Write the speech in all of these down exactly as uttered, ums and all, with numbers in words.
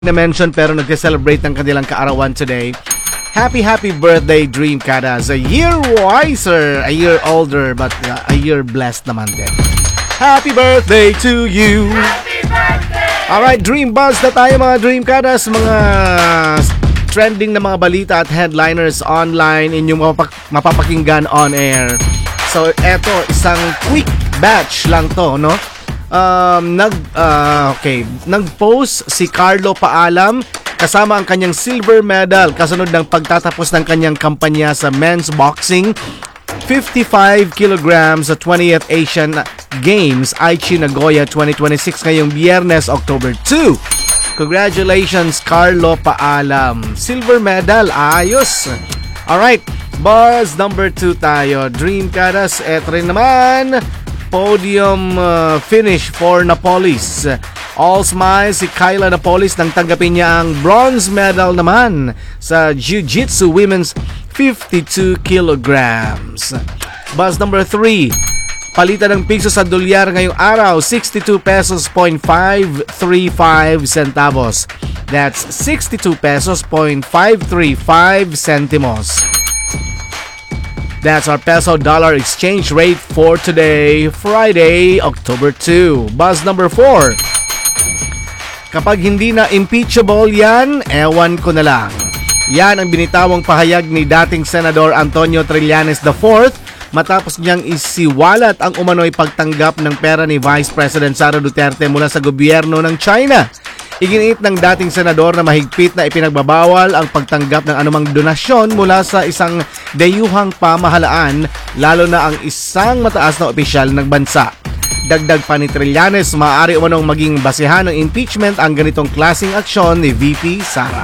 na-mention pero nag-celebrate ng kanilang kaarawan today. Happy, happy birthday, Dream Kadas. A year wiser, a year older, but uh, a year blessed naman din. Happy birthday to you! Happy birthday! Alright, Dream Buzz na tayo mga Dream Kadas. Mga trending na mga balita at headliners online inyong mapapak- mapapakinggan on air. So, eto, isang quick batch lang to, no? Um, nag, uh, okay, nag-post si Carlo Paalam kasama ang kanyang silver medal kasunod ng pagtatapos ng kanyang kampanya sa men's boxing. fifty-five kilograms sa twentieth Asian Games Aichi Nagoya twenty twenty-six ngayong Biyernes, October two. Congratulations, Carlo Paalam. Silver medal, ayos. Alright, buzz number two tayo. Dream Kadas, eto rin naman. Podium uh, finish for Napolis. All smiles si Kyla Napolis nang tanggapin niya ang bronze medal naman sa Jiu-Jitsu Women's fifty-two kilograms. Buzz number three. Palitan ng piso sa dolyar ngayong araw, sixty-two pesos point five three five centavos. That's sixty-two pesos point five three five centimos. That's our peso-dollar exchange rate for today, Friday, October two. Buzz number four. Kapag hindi na impeachable yan, ewan ko na lang. Yan ang binitawang pahayag ni dating Senador Antonio Trillanes the fourth matapos niyang isiwalat ang umano'y pagtanggap ng pera ni Vice President Sara Duterte mula sa gobyerno ng China. Iginiit ng dating senador na mahigpit na ipinagbabawal ang pagtanggap ng anumang donasyon mula sa isang dayuhang pamahalaan, lalo na ang isang mataas na opisyal ng bansa. Dagdag pa ni Trillanes, maaari umanong maging basehan ng impeachment ang ganitong klaseng aksyon ni V P Sara.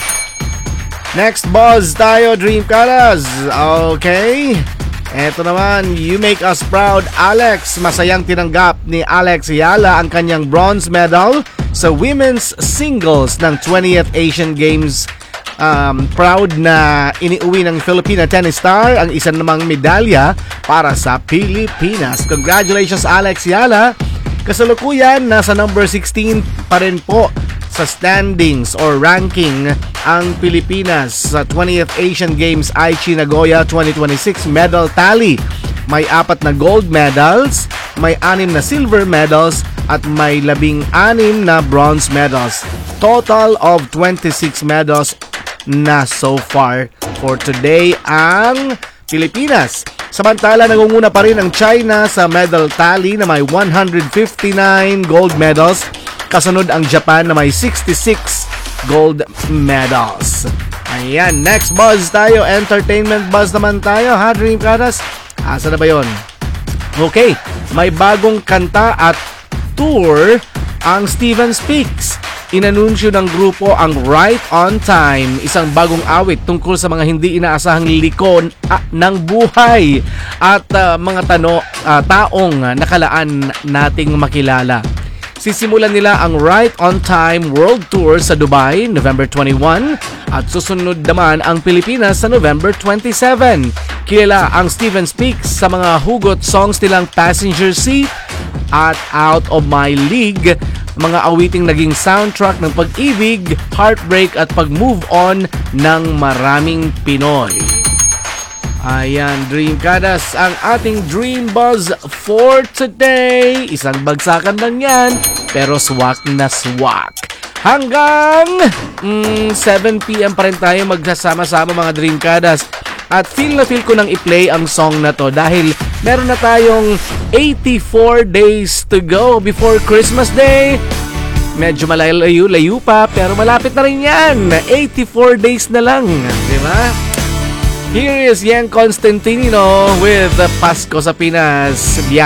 Next buzz tayo, Dream Kadas. Okay. Eto naman, You Make Us Proud, Alex. Masayang tinanggap ni Alex Yala ang kanyang bronze medal sa women's singles ng twentieth Asian Games. Um, proud na iniuwi ng Filipina tennis star ang isa namang medalya para sa Pilipinas. Congratulations, Alex Yala. Kasalukuyan, nasa number sixteen pa rin po sa standings or ranking ang Pilipinas sa twentieth Asian Games Aichi Nagoya twenty twenty-six medal tally. May apat na gold medals, may anim na silver medals, at may labing anim na bronze medals. Total of twenty-six medals na so far for today ang Pilipinas. Samantala, nangunguna pa rin ang China sa medal tally na may one hundred fifty-nine gold medals. Kasunod ang Japan na may sixty-six gold medals. Ayan, next buzz tayo. Entertainment buzz naman tayo, ha, Dream Kadas? Asa na ba yun? Okay, may bagong kanta at tour ang Steven Speaks. Inanunsyo ng grupo ang Right on Time, isang bagong awit tungkol sa mga hindi inaasahang liko ah, ng buhay at uh, mga tano, uh, taong nakalaan nating makilala. Sisimulan nila ang Right on Time World Tour sa Dubai, November twenty-one, at susunod naman ang Pilipinas sa November twenty-seven. Kilala ang Steven Speaks sa mga hugot songs nilang Passenger Seat at Out of My League, mga awiting naging soundtrack ng pag-ibig, heartbreak at pag-move on ng maraming Pinoy. Ayan, Dream Kadas, ang ating Dream Buzz for today. Isang bagsakan lang yan, pero swak na swak. Hanggang mm, seven p.m. pa rin tayo magsasama-sama mga Dream Kadas. At feel na feel ko nang i-play ang song na to dahil meron na tayong eighty-four days to go before Christmas Day. Medyo malayo-layo pa, pero malapit na rin yan. eighty-four days na lang, di ba? Here is Yang Constantino with Pasko sa Pinas.